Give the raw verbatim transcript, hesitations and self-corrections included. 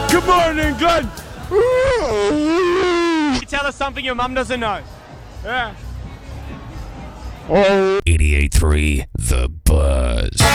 Good morning, Glenn. You tell us something your mum doesn't know. Yeah. eighty-eight point three The Buzz.